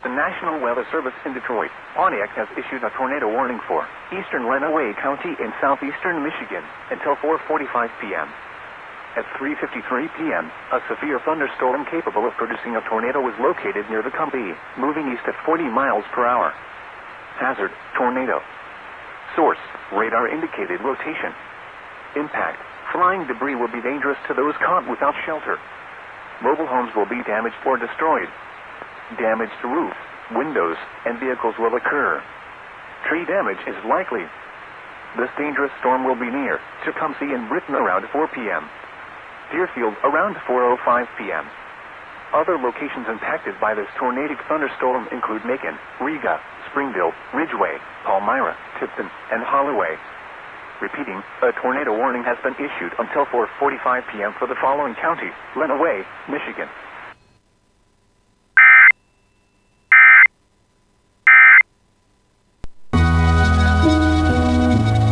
The National Weather Service in Detroit, Pontiac has issued a tornado warning for eastern Lenawee County in southeastern Michigan until 4:45 p.m. At 3:53 p.m., a severe thunderstorm capable of producing a tornado was located near the county, moving east at 40 miles per hour. Hazard, tornado. Source, radar indicated rotation. Impact, flying debris will be dangerous to those caught without shelter. Mobile homes will be damaged or destroyed. Damage to roofs, windows, and vehicles will occur. Tree damage is likely. This dangerous storm will be near Tecumseh and Britain around 4 p.m. Deerfield around 4:05 p.m. Other locations impacted by this tornadic thunderstorm include Macon, Riga, Springville, Ridgeway, Palmyra, Tipton, and Holloway. Repeating, a tornado warning has been issued until 4:45 p.m. for the following counties: Lenawee, Michigan,